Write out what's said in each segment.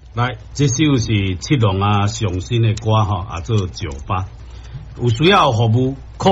来，这首是七龙啊上新的歌吼，啊做酒吧，有需要服务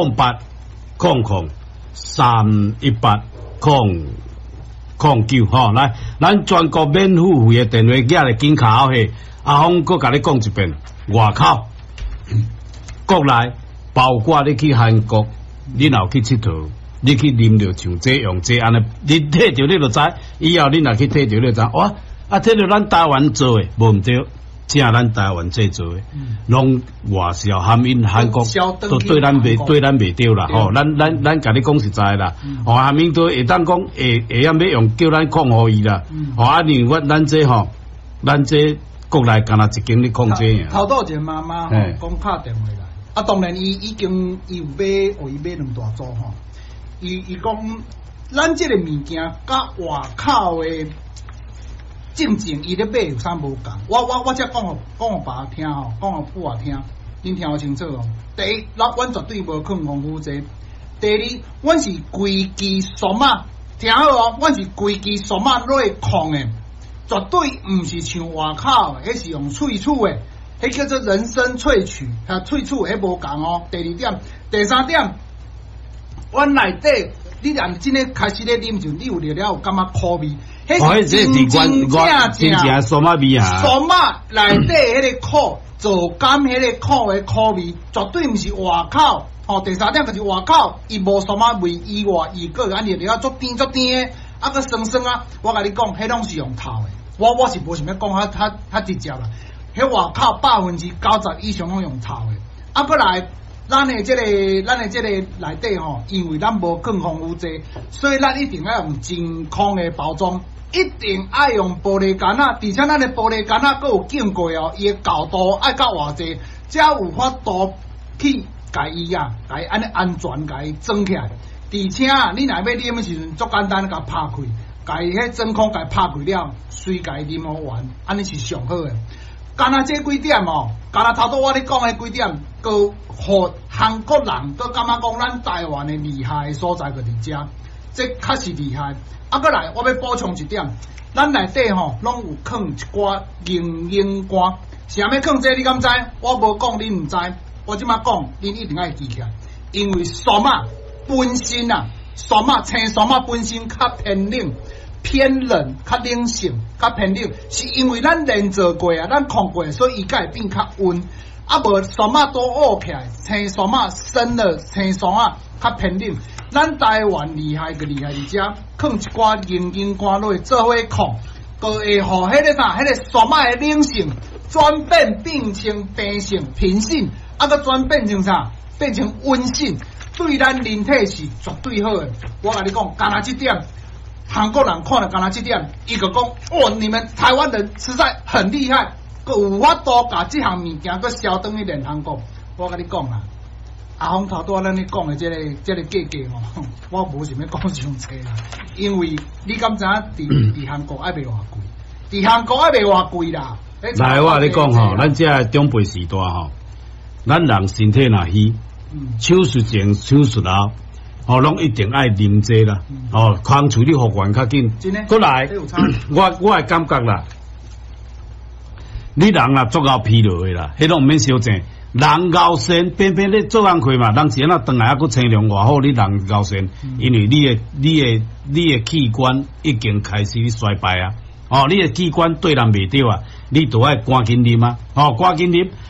0800318009吼，来，咱全国免付费的电话寄来紧卡后下，阿峰搁甲你讲一遍，外口、国内，包括你去韩国，你若去佚佗，你去啉着像这用这安尼，你摕着你就知，以后你若去摕着你就知，哇！啊，摕着咱台湾做诶，无毋对，正咱台湾这做诶，拢外销含因韩国都对咱袂对啦，吼，咱甲你讲实在啦，吼，含因都会当讲会要用叫咱控互伊啦，吼，啊，另外咱这吼，咱这国内干那一间咧控制啊。 头倒一个妈妈吼，讲拍电话来，啊，当然伊已经有买两大组吼，伊讲咱这个物件甲外口诶。正经伊咧买有啥无共？我则讲互爸听吼，讲互父啊听，恁听好清楚哦。第一，阮绝对无坑防腐剂；第二，阮是规支数码，听好哦，阮是规支数码落控诶，绝对毋是像外口，迄是用萃取诶，迄叫做人参萃取，萃取迄无共哦。第二点，第三点，阮内底。你按真诶开始咧啉就，你有聊了有感觉苦味，迄是真正数码味啊！ 数码内底迄个苦，做甘迄个苦诶苦味，绝对毋是外口。吼，第三点就是外口，伊无数码味以外，伊个安尼了足甜诶，啊个酸酸啊！我甲你讲，迄拢是用头诶。我是无想要讲较直接啦。迄外口90%以上拢用头诶，啊过来。咱的这个内底吼，因为咱无更防腐剂，所以咱一定要用真空的包装，一定要用玻璃杆啊，而且咱的玻璃杆啊，佫有经过哦，伊的厚度爱到偌济，才有法度去甲伊安尼安全甲伊装起来。而且啊，你若要啉的时阵，足简单，甲拍开，甲伊迄真空甲伊拍开了，随甲伊啉好完，安尼是上好的。干那这几点哦，干那头拄我咧讲的几点，佮互韩国人佮感觉讲咱台湾的厉害的所在，就伫遮，这确实厉害。啊，过来我要补充一点，咱内底吼拢有放一寡凝音歌，是安要放这你敢知？我无讲恁毋知，我即马讲恁一定要记起来，因为数码本身啊，青数码本身较偏冷。偏冷、较冷性、较偏冷，是因为咱练做过啊，咱控过，所以伊才会变较温。啊，无数码都乌起来，青数码深了，青数码较偏冷。咱台湾厉害个厉害伫遮，放一寡凝歌落去做伙控，就会互迄个啥，迄个数码的冷性转变成平性、平性，啊，佮转变成啥？变成温性，对咱人体是绝对好的。我甲你讲，干那这点。韩国人看了干那这点，伊就讲哦，你们台湾人实在很厉害，佮有法度把这项物件佮销转去连韩国。我甲你讲啦，阿峰头拄咱咧讲的这个价格吼，我无想要讲伤济啦，因为你敢知影伫韩国爱卖偌贵？伫韩国爱卖偌贵啦？ 来，我甲你讲吼，咱这长辈时代吼，咱人身体若虚，手术前、手术后。哦，拢一定爱啉这啦，哦，康处理复原较紧。过来，我会感觉啦，你人若足够疲劳的啦，迄拢毋免小静。人熬身，偏偏咧做工课嘛，人是安那转来还佫清凉偌好，你人熬身，因为你的器官已经开始衰败啊，哦，你的器官对人袂对啊，你就爱赶紧啉啊，哦，赶紧啉。